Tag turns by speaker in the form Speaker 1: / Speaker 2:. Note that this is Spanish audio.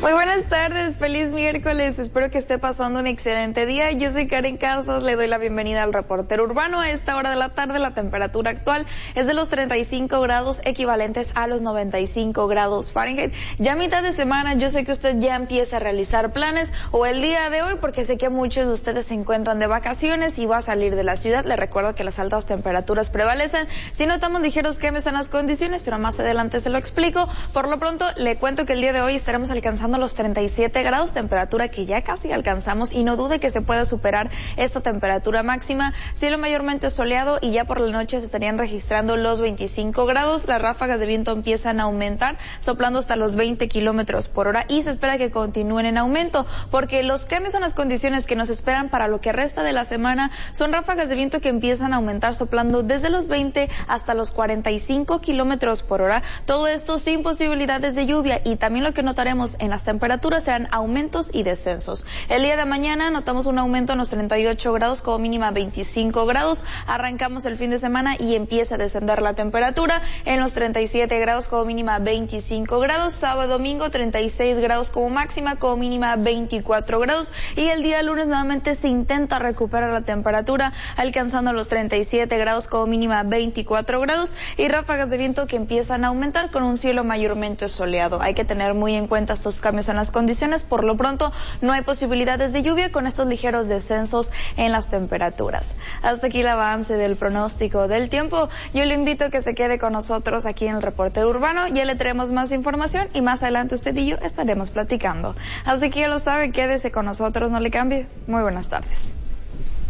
Speaker 1: Muy buenas tardes, feliz miércoles, espero que esté pasando un excelente día. Yo soy Karen Casas, le doy la bienvenida al reportero urbano. A esta hora de la tarde la temperatura actual es de los 35 grados equivalentes a los 95 grados Fahrenheit. Ya a mitad de semana yo sé que usted ya empieza a realizar planes o el día de hoy porque sé que muchos de ustedes se encuentran de vacaciones y va a salir de la ciudad. Les recuerdo que las altas temperaturas prevalecen. Si notamos ligeros cambios en las condiciones, pero más adelante se lo explico. Por lo pronto le cuento que el día de hoy estaremos alcanzando los 37 grados, temperatura que ya casi alcanzamos y no dude que se pueda superar esta temperatura máxima. Cielo mayormente soleado y ya por la noche se estarían registrando los 25 grados. Las ráfagas de viento empiezan a aumentar, soplando hasta los 20 kilómetros por hora y se espera que continúen en aumento porque los cambios en las condiciones que nos esperan para lo que resta de la semana son ráfagas de viento que empiezan a aumentar, soplando desde los 20 hasta los 45 kilómetros por hora. Todo esto sin posibilidades de lluvia y también lo que notaremos en las temperaturas serán aumentos y descensos. El día de mañana notamos un aumento en los 38 grados, como mínima 25 grados. Arrancamos el fin de semana y empieza a descender la temperatura en los 37 grados, como mínima 25 grados. Sábado, domingo 36 grados como máxima, como mínima 24 grados. Y el día lunes nuevamente se intenta recuperar la temperatura, alcanzando los 37 grados como mínima 24 grados y ráfagas de viento que empiezan a aumentar con un cielo mayormente soleado. Hay que tener muy en cuenta estos cambios en las condiciones. Por lo pronto no hay posibilidades de lluvia con estos ligeros descensos en las temperaturas. Hasta aquí el avance del pronóstico del tiempo. Yo le invito a que se quede con nosotros aquí en el reportero urbano. Ya le traemos más información y más adelante usted y yo estaremos platicando. Así que ya lo sabe, quédese con nosotros, no le cambie. Muy buenas tardes.